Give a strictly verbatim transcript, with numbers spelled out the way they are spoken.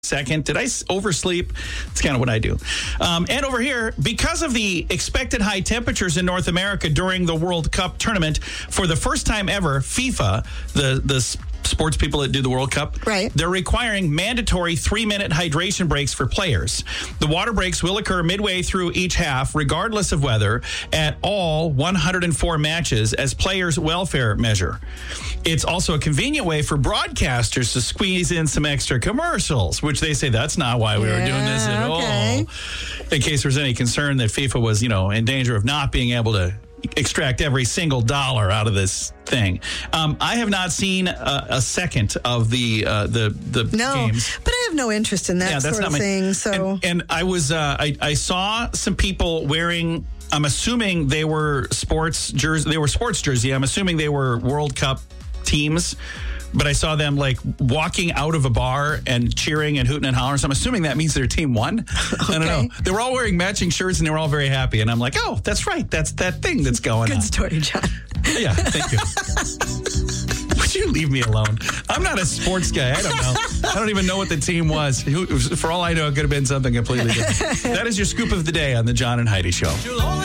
Second, did I s- oversleep? It's kind of what I do. Um, and over here, because of the expected high temperatures in North America during the World Cup tournament, for the first time ever, FIFA, the the s- sports people that do the World Cup, Right. they're requiring mandatory three-minute hydration breaks for players. The water breaks will occur midway through each half, regardless of weather, at all one hundred four matches as players' welfare measure. It's also a convenient way for broadcasters to squeeze in some extra commercials, which they say that's not why we were doing this at okay. all. In case there's any concern that FIFA was, you know, in danger of not being able to extract every single dollar out of this thing. Um, I have not seen a, a second of the uh, the the No, games. but I have no interest in that Yeah, that's sort not of my thing. So And, and I was uh, I, I saw some people wearing. I'm assuming they were sports jersey. They were sports jersey. I'm assuming they were World Cup teams. But I saw them like walking out of a bar and cheering and hooting and hollering. So I'm assuming that means their team won. I don't know. They were all wearing matching shirts and they were all very happy. And I'm like, oh, that's right. That's that thing that's going good on. story, John. Yeah, thank you. Would you leave me alone? I'm not a sports guy. I don't know. I don't even know what the team was. Who- For all I know, it could have been something completely different. That is your scoop of the day on the John and Heidi Show.